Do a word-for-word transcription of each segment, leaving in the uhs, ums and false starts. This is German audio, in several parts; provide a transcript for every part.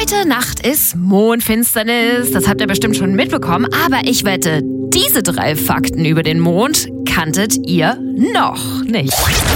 Heute Nacht ist Mondfinsternis, das habt ihr bestimmt schon mitbekommen, aber ich wette, diese drei Fakten über den Mond kanntet ihr noch nicht.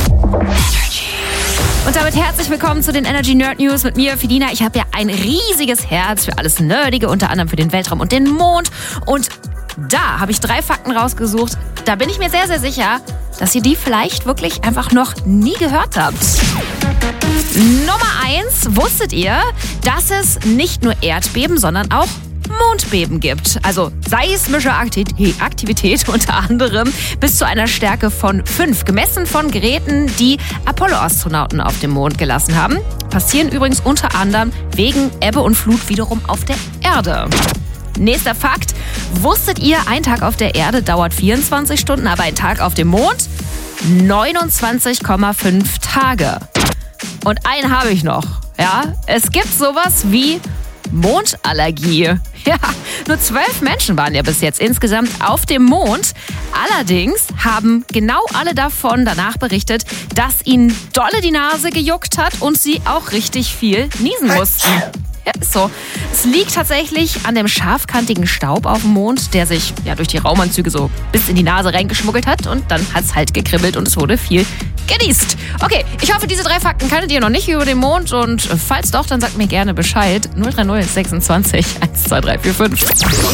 Und damit herzlich willkommen zu den Energy Nerd News mit mir, Fidina. Ich habe ja ein riesiges Herz für alles Nerdige, unter anderem für den Weltraum und den Mond. Und da habe ich drei Fakten rausgesucht. Da bin ich mir sehr, sehr sicher, dass ihr die vielleicht wirklich einfach noch nie gehört habt. Nummer eins, wusstet ihr, dass es nicht nur Erdbeben, sondern auch Mondbeben gibt? Also seismische Aktivität unter anderem bis zu einer Stärke von fünf, gemessen von Geräten, die Apollo-Astronauten auf dem Mond gelassen haben. Passieren übrigens unter anderem wegen Ebbe und Flut wiederum auf der Erde. Nächster Fakt, wusstet ihr, ein Tag auf der Erde dauert vierundzwanzig Stunden, aber ein Tag auf dem Mond neunundzwanzig Komma fünf Tage. Und einen habe ich noch, ja, es gibt sowas wie Mondallergie. Ja, nur zwölf Menschen waren ja bis jetzt insgesamt auf dem Mond. Allerdings haben genau alle davon danach berichtet, dass ihnen dolle die Nase gejuckt hat und sie auch richtig viel niesen mussten. Ja, ist so. Es liegt tatsächlich an dem scharfkantigen Staub auf dem Mond, der sich ja durch die Raumanzüge so bis in die Nase reingeschmuggelt hat und dann hat es halt gekribbelt und es wurde viel genießt. Okay, ich hoffe, diese drei Fakten kanntet ihr noch nicht über den Mond und falls doch, dann sagt mir gerne Bescheid. null drei null sechsundzwanzig eins zwei drei vier fünf.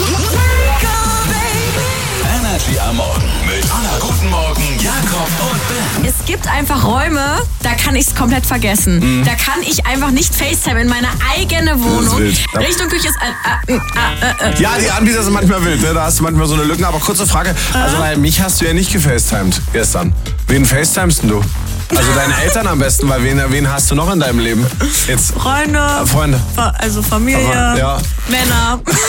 Energy am Morgen mit Anna, guten Morgen, Jakob und Ben. Es gibt einfach Räume, da kann ich es komplett vergessen. Mhm. Da kann ich einfach nicht FaceTime in meine eigene Wohnung. Richtung Küche ist ein... Äh, äh, äh, äh. Ja, die Anbieter sind manchmal wild, ne? Da hast du manchmal so eine Lücken. Aber kurze Frage, also weil mich hast du ja nicht gefacetimed gestern. Wen facetimest denn du? Also deine Eltern am besten, weil wen, wen hast du noch in deinem Leben? Jetzt. Freunde. Äh, Freunde. Also Familie. Aber, ja. Männer.